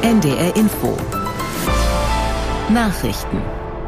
NDR Info. Nachrichten.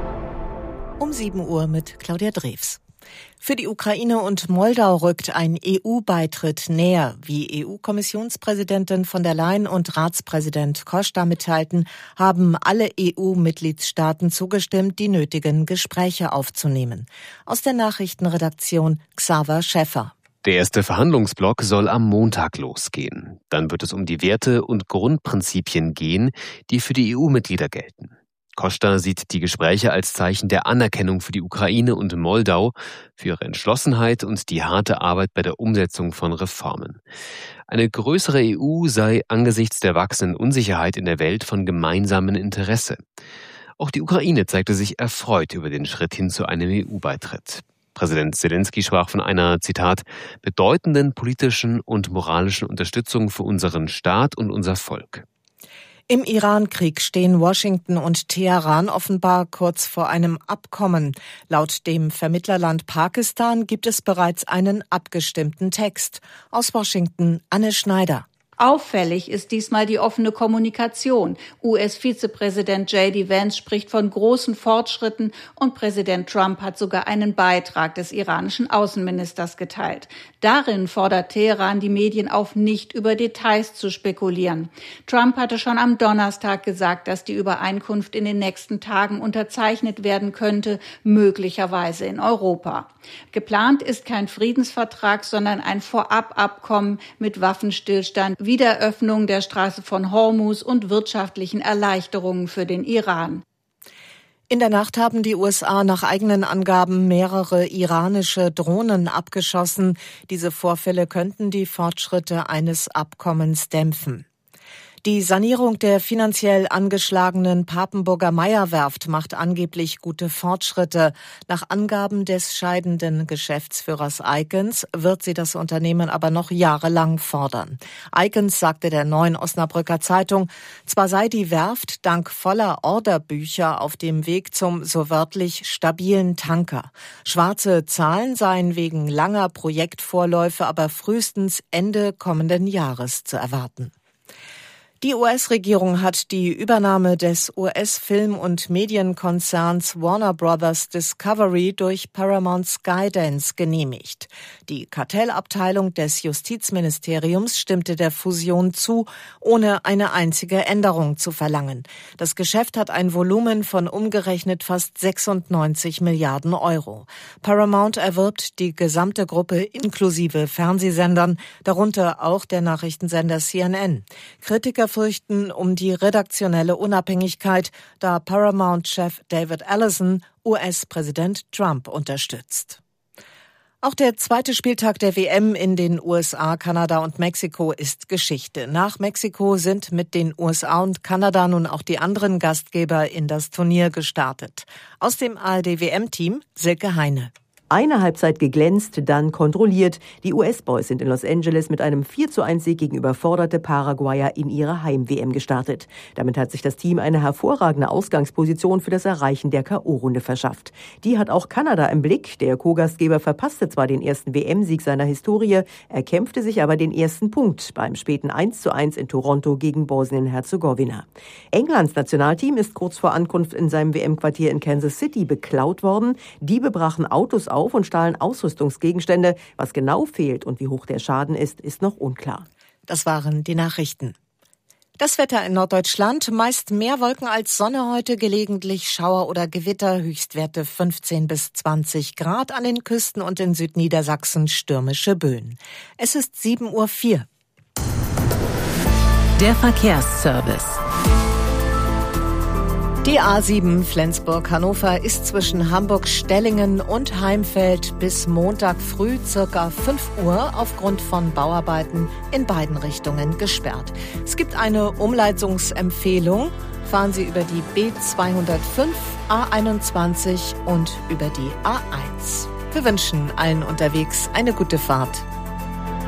Um 7 Uhr mit Claudia Drews. Für die Ukraine und Moldau rückt ein EU-Beitritt näher. Wie EU-Kommissionspräsidentin von der Leyen und Ratspräsident Costa mitteilten, haben alle EU-Mitgliedstaaten zugestimmt, die nötigen Gespräche aufzunehmen. Aus der Nachrichtenredaktion Xaver Schäffer. Der erste Verhandlungsblock soll am Montag losgehen. Dann wird es um die Werte und Grundprinzipien gehen, die für die EU-Mitglieder gelten. Costa sieht die Gespräche als Zeichen der Anerkennung für die Ukraine und Moldau, für ihre Entschlossenheit und die harte Arbeit bei der Umsetzung von Reformen. Eine größere EU sei angesichts der wachsenden Unsicherheit in der Welt von gemeinsamem Interesse. Auch die Ukraine zeigte sich erfreut über den Schritt hin zu einem EU-Beitritt. Präsident Zelensky sprach von einer, Zitat, bedeutenden politischen und moralischen Unterstützung für unseren Staat und unser Volk. Im Iran-Krieg stehen Washington und Teheran offenbar kurz vor einem Abkommen. Laut dem Vermittlerland Pakistan gibt es bereits einen abgestimmten Text. Aus Washington Anne Schneider. Auffällig ist diesmal die offene Kommunikation. US-Vizepräsident J.D. Vance spricht von großen Fortschritten und Präsident Trump hat sogar einen Beitrag des iranischen Außenministers geteilt. Darin fordert Teheran die Medien auf, nicht über Details zu spekulieren. Trump hatte schon am Donnerstag gesagt, dass die Übereinkunft in den nächsten Tagen unterzeichnet werden könnte, möglicherweise in Europa. Geplant ist kein Friedensvertrag, sondern ein Vorababkommen mit Waffenstillstand, Wiederöffnung der Straße von Hormuz und wirtschaftlichen Erleichterungen für den Iran. In der Nacht haben die USA nach eigenen Angaben mehrere iranische Drohnen abgeschossen. Diese Vorfälle könnten die Fortschritte eines Abkommens dämpfen. Die Sanierung der finanziell angeschlagenen Papenburger Meyer-Werft macht angeblich gute Fortschritte. Nach Angaben des scheidenden Geschäftsführers Eikens wird sie das Unternehmen aber noch jahrelang fordern. Eikens sagte der Neuen Osnabrücker Zeitung, zwar sei die Werft dank voller Orderbücher auf dem Weg zum so wörtlich stabilen Tanker. Schwarze Zahlen seien wegen langer Projektvorläufe aber frühestens Ende kommenden Jahres zu erwarten. Die US-Regierung hat die Übernahme des US-Film- und Medienkonzerns Warner Brothers Discovery durch Paramount Skydance genehmigt. Die Kartellabteilung des Justizministeriums stimmte der Fusion zu, ohne eine einzige Änderung zu verlangen. Das Geschäft hat ein Volumen von umgerechnet fast 96 Milliarden Euro. Paramount erwirbt die gesamte Gruppe inklusive Fernsehsendern, darunter auch der Nachrichtensender CNN. Kritiker fürchten um die redaktionelle Unabhängigkeit, da Paramount-Chef David Ellison US-Präsident Trump unterstützt. Auch der zweite Spieltag der WM in den USA, Kanada und Mexiko ist Geschichte. Nach Mexiko sind mit den USA und Kanada nun auch die anderen Gastgeber in das Turnier gestartet. Aus dem ARD-WM-Team Silke Heine. Eine Halbzeit geglänzt, dann kontrolliert. Die US-Boys sind in Los Angeles mit einem 4:1-Sieg gegen überforderte Paraguayer in ihre Heim-WM gestartet. Damit hat sich das Team eine hervorragende Ausgangsposition für das Erreichen der K.O.-Runde verschafft. Die hat auch Kanada im Blick. Der Co-Gastgeber verpasste zwar den ersten WM-Sieg seiner Historie, erkämpfte sich aber den ersten Punkt beim späten 1:1 in Toronto gegen Bosnien-Herzegowina. Englands Nationalteam ist kurz vor Ankunft in seinem WM-Quartier in Kansas City beklaut worden. Diebe brachen Autos auf und stahlen Ausrüstungsgegenstände. Was genau fehlt und wie hoch der Schaden ist, ist noch unklar. Das waren die Nachrichten. Das Wetter in Norddeutschland, meist mehr Wolken als Sonne heute, gelegentlich Schauer oder Gewitter, Höchstwerte 15 bis 20 Grad, an den Küsten und in Südniedersachsen stürmische Böen. Es ist 7:04 Uhr. Der Verkehrsservice. Die A7 Flensburg-Hannover ist zwischen Hamburg-Stellingen und Heimfeld bis Montag früh ca. 5 Uhr aufgrund von Bauarbeiten in beiden Richtungen gesperrt. Es gibt eine Umleitungsempfehlung. Fahren Sie über die B205, A21 und über die A1. Wir wünschen allen unterwegs eine gute Fahrt.